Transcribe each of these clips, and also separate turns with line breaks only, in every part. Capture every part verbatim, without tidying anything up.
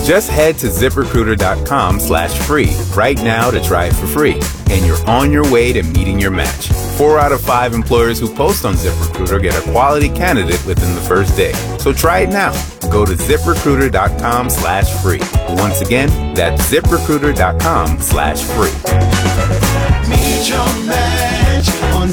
Just head to ZipRecruiter.com slash free right now to try it for free. And you're on your way to meeting your match. Four out of five employers who post on ZipRecruiter get a quality candidate within the first day. So try it now. Go to ZipRecruiter.com slash free. Once again, that's ZipRecruiter.com slash free.
Meet your match on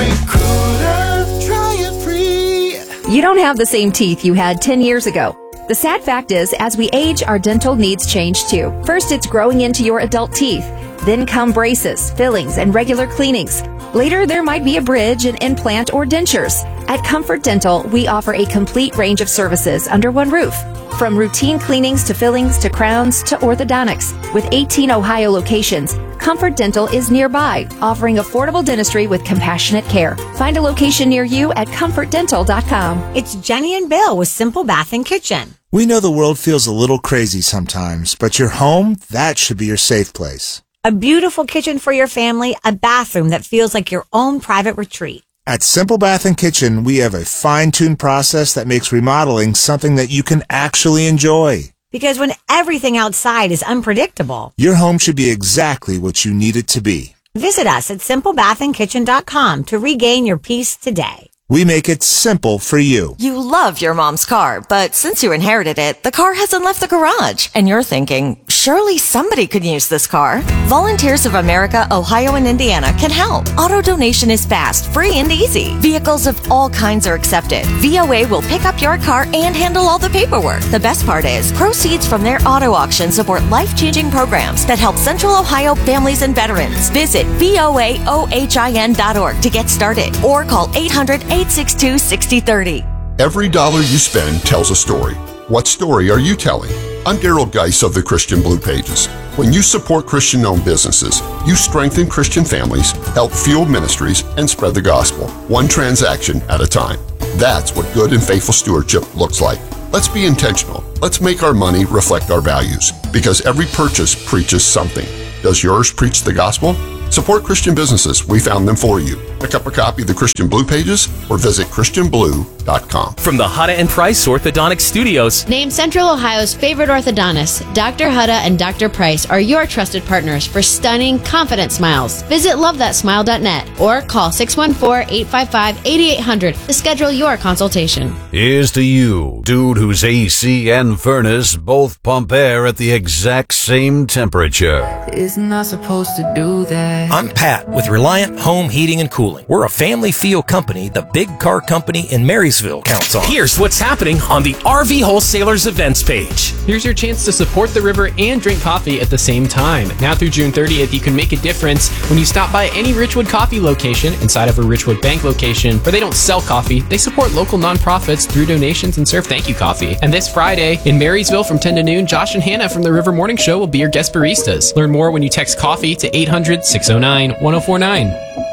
ZipRecruiter. Try it free.
You don't have the same teeth you had ten years ago. The sad fact is, as we age, our dental needs change too. First, it's growing into your adult teeth. Then come braces, fillings, and regular cleanings. Later, there might be a bridge, an implant, or dentures. At Comfort Dental, we offer a complete range of services under one roof. From routine cleanings to fillings to crowns to orthodontics. With eighteen Ohio locations, Comfort Dental is nearby, offering affordable dentistry with compassionate care. Find a location near you at comfort dental dot com.
It's Jenny and Bill with Simple Bath and Kitchen.
We know the world feels a little crazy sometimes, but your home, that should be your safe place.
A beautiful kitchen for your family, a bathroom that feels like your own private retreat.
At Simple Bath and Kitchen, we have a fine-tuned process that makes remodeling something that you can actually enjoy.
Because when everything outside is unpredictable,
your home should be exactly what you need it to be.
Visit us at simple bath and kitchen dot com to regain your peace today.
We make it simple for you.
You love your mom's car, but since you inherited it, the car hasn't left the garage. And you're thinking, surely somebody could use this car. Volunteers of America, Ohio, and Indiana can help. Auto donation is fast, free, and easy. Vehicles of all kinds are accepted. V O A will pick up your car and handle all the paperwork. The best part is, proceeds from their auto auction support life-changing programs that help Central Ohio families and veterans. Visit V O A O H I N dot org to get started or call eight hundred, eight six two, six zero three zero.
Every dollar you spend tells a story. What story are you telling? I'm Daryl Geis of the Christian Blue Pages. When you support Christian-owned businesses, you strengthen Christian families, help fuel ministries, and spread the gospel, one transaction at a time. That's what good and faithful stewardship looks like. Let's be intentional. Let's make our money reflect our values, because every purchase preaches something. Does yours preach the gospel? Support Christian businesses. We found them for you. Pick up a copy of the Christian Blue Pages or visit christian blue dot com.
From the Hutta and Price Orthodontic Studios.
Named Central Ohio's favorite orthodontists, Doctor Hutta and Doctor Price are your trusted partners for stunning, confident smiles. Visit love that smile dot net or call six one four, eight five five, eight eight zero zero to schedule your consultation.
Here's to you, dude whose A C and furnace both pump air at the exact same temperature.
Isn't I supposed to do that?
I'm Pat with Reliant Home Heating and Cooling. We're a family feel company the big car company in Marysville counts on.
Here's what's happening on the R V Wholesalers events page.
Here's your chance to support the river and drink coffee at the same time. Now through June thirtieth, you can make a difference when you stop by any Richwood Coffee location inside of a Richwood Bank location where they don't sell coffee. They support local nonprofits through donations and serve thank you coffee. And this Friday in Marysville from ten to noon, Josh and Hannah from the River Morning Show will be your guest baristas. Learn more when you text coffee to eight hundred, six oh nine, one oh four nine.